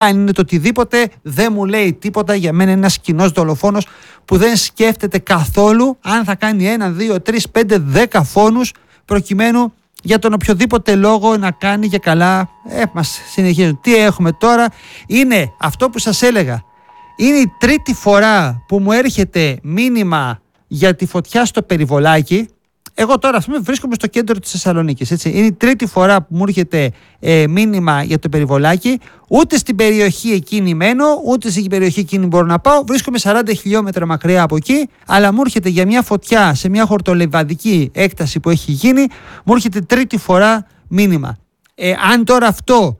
αν είναι το οτιδήποτε, δεν μου λέει τίποτα. Για μένα είναι ένας κοινός δολοφόνος που δεν σκέφτεται καθόλου αν θα κάνει 1, 2, 3, 5, 10 φόνους προκειμένου για τον οποιοδήποτε λόγο να κάνει και καλά. Μας συνεχίζουν. Τι έχουμε τώρα? Είναι αυτό που σας έλεγα. Είναι η τρίτη φορά που μου έρχεται μήνυμα για τη φωτιά στο Περιβολάκι. Εγώ τώρα βρίσκομαι στο κέντρο της Θεσσαλονίκης. Έτσι. Είναι η τρίτη φορά που μου έρχεται μήνυμα για το Περιβολάκι. Ούτε στην περιοχή εκείνη μένω, ούτε στην περιοχή εκείνη μπορώ να πάω. Βρίσκομαι 40 χιλιόμετρα μακριά από εκεί, αλλά μου έρχεται για μια φωτιά σε μια χορτολιβαδική έκταση που έχει γίνει, μου έρχεται τρίτη φορά μήνυμα. Αν τώρα αυτό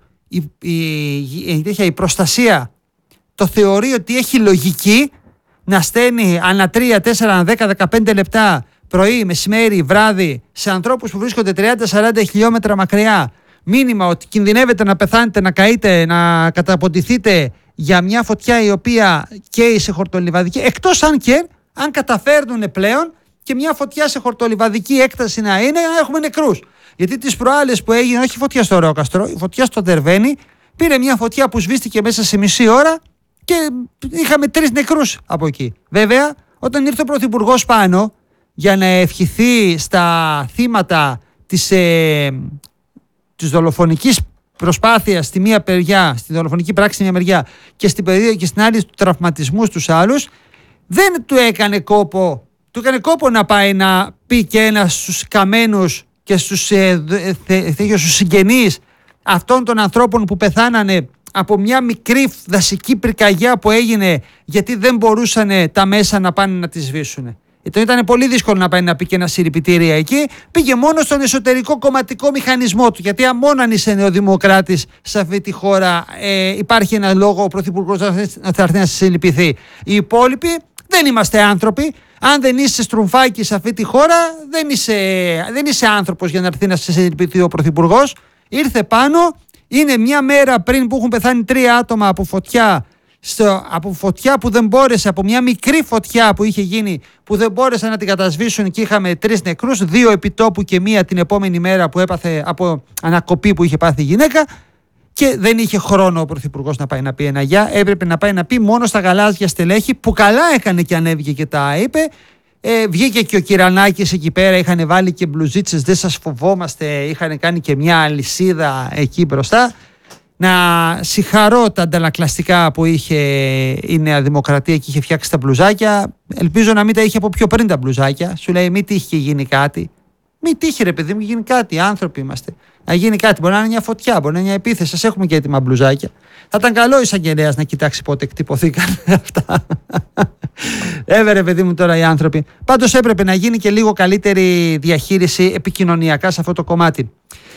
η προστασία το θεωρεί ότι έχει λογική να στέλνει ανά 3, 4, 10, 15 λεπτά πρωί, μεσημέρι, βράδυ σε ανθρώπους που βρίσκονται 30-40 χιλιόμετρα μακριά μήνυμα ότι κινδυνεύετε να πεθάνετε, να καείτε, να καταποντηθείτε για μια φωτιά η οποία καίει σε χορτολιβαδική, εκτός αν καταφέρνουν πλέον και μια φωτιά σε χορτολιβαδική έκταση να είναι, να έχουμε νεκρούς. Γιατί τις προάλλες που έγινε, όχι φωτιά στο Ρόκαστρο, η φωτιά στο Τερβαίνι, πήρε μια φωτιά που σβήστηκε μέσα σε μισή ώρα και είχαμε 3 νεκρούς από εκεί. Βέβαια, όταν ήρθε ο Πρωθυπουργός πάνω για να ευχηθεί στα θύματα της δολοφονικής προσπάθειας στη μία μεριά, στη δολοφονική πράξη στη μία μεριά και στην περίοδο και στην άλλη του τραυματισμού στους άλλους, δεν του έκανε κόπο. Του έκανε κόπο να πάει να πει και ένα στους καμένους και στους συγγενείς αυτών των ανθρώπων που πεθάνανε από μια μικρή δασική πυρκαγιά που έγινε γιατί δεν μπορούσαν τα μέσα να πάνε να τη σβήσουν. Ήταν πολύ δύσκολο να πάει να πει και ένα συλληπιτήρια εκεί. Πήγε μόνο στον εσωτερικό κομματικό μηχανισμό του. Γιατί μόνο αν είσαι νεοδημοκράτης σε αυτή τη χώρα υπάρχει ένα λόγο ο Πρωθυπουργός να θα έρθει να σε συλληπιθεί. Οι υπόλοιποι δεν είμαστε άνθρωποι. Αν δεν είσαι στρουμφάκι σε αυτή τη χώρα, δεν είσαι άνθρωπος για να έρθει να σε συλληπιθεί ο Πρωθυπουργός. Ήρθε πάνω, είναι μια μέρα πριν που έχουν πεθάνει 3 άτομα από φωτιά. Από φωτιά που δεν μπόρεσε, από μια μικρή φωτιά που είχε γίνει που δεν μπόρεσαν να την κατασβήσουν και είχαμε 3 νεκρούς, 2 επιτόπου και 1 την επόμενη μέρα που έπαθε από ανακοπή που είχε πάθει η γυναίκα και δεν είχε χρόνο ο Πρωθυπουργός να πάει να πει ένα γεια. Έπρεπε να πάει να πει μόνο στα γαλάζια στελέχη που καλά έκανε και ανέβηκε και τα είπε. Βγήκε και ο Κυρανάκης εκεί πέρα, είχαν βάλει και μπλουζίτσες, δεν σας φοβόμαστε, είχαν κάνει και μια αλυσίδα εκεί μπροστά. Να συγχαρώ τα αντανακλαστικά που είχε η Νέα Δημοκρατία και είχε φτιάξει τα μπλουζάκια. Ελπίζω να μην τα είχε από πιο πριν τα μπλουζάκια. Σου λέει μη τύχει και γίνει κάτι. Μη τύχει ρε παιδί μου, γίνει κάτι. Άνθρωποι είμαστε. Να γίνει κάτι. Μπορεί να είναι μια φωτιά, μπορεί να είναι μια επίθεση. Σας έχουμε και έτοιμα μπλουζάκια. Θα ήταν καλό ο εισαγγελέας να κοιτάξει πότε εκτυπωθήκαν αυτά. Έβερε παιδί μου τώρα οι άνθρωποι. Πάντως έπρεπε να γίνει και λίγο καλύτερη διαχείριση επικοινωνιακά σε αυτό το κομμάτι.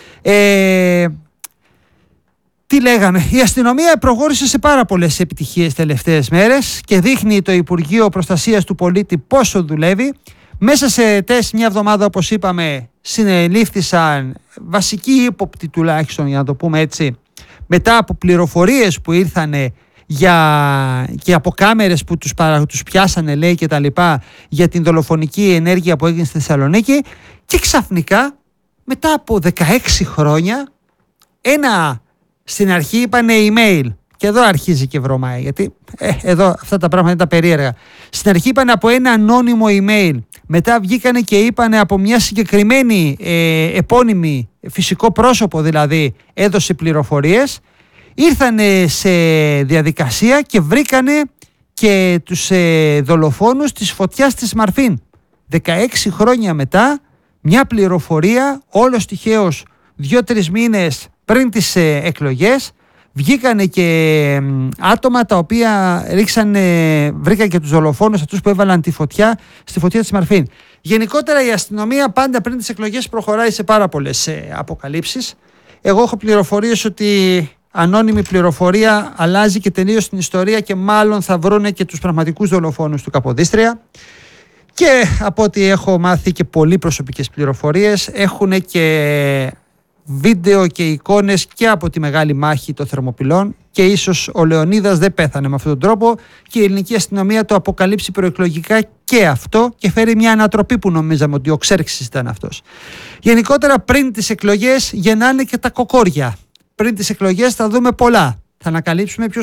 Τι λέγαμε, η αστυνομία προχώρησε σε πάρα πολλές επιτυχίες τελευταίες μέρες και δείχνει το Υπουργείο Προστασίας του Πολίτη πόσο δουλεύει. Μέσα σε μια εβδομάδα, όπως είπαμε, συνελήφθησαν βασικοί ύποπτοι τουλάχιστον, για να το πούμε έτσι, μετά από πληροφορίες που ήρθαν και από κάμερες που τους πιάσανε, λέει, και τα λοιπά, για την δολοφονική ενέργεια που έγινε στη Θεσσαλονίκη, και ξαφνικά, μετά από 16 χρόνια, στην αρχή είπανε email και εδώ αρχίζει και βρωμάει, γιατί εδώ αυτά τα πράγματα είναι τα περίεργα. Στην αρχή είπανε από ένα ανώνυμο email, μετά βγήκανε και είπανε από μια συγκεκριμένη επώνυμη φυσικό πρόσωπο, δηλαδή έδωσε πληροφορίες. Ήρθανε σε διαδικασία και βρήκανε και τους δολοφόνους της φωτιάς της Μαρφίν. 16 χρόνια μετά, μια πληροφορία, όλος τυχαίως 2-3 μήνες πριν τις εκλογές, βγήκανε και άτομα τα οποία βρήκαν και τους δολοφόνους, αυτούς που έβαλαν τη φωτιά στη φωτιά της Μαρφίν. Γενικότερα η αστυνομία πάντα πριν τις εκλογές προχωράει σε πάρα πολλές αποκαλύψεις. Εγώ έχω πληροφορίες ότι ανώνυμη πληροφορία αλλάζει και τελείως την ιστορία και μάλλον θα βρούνε και τους πραγματικούς δολοφόνους του Καποδίστρια. Και από ό,τι έχω μάθει και πολύ προσωπικές πληροφορίες, έχουν και βίντεο και εικόνες και από τη μεγάλη μάχη των Θερμοπυλών και ίσως ο Λεωνίδας δεν πέθανε με αυτόν τον τρόπο και η ελληνική αστυνομία το αποκαλύψει προεκλογικά και αυτό και φέρει μια ανατροπή που νομίζαμε ότι ο Ξέρξης ήταν αυτός. Γενικότερα πριν τις εκλογές γεννάνε και τα κοκόρια. Πριν τις εκλογές θα δούμε πολλά. θα ανακαλύψουμε ποιος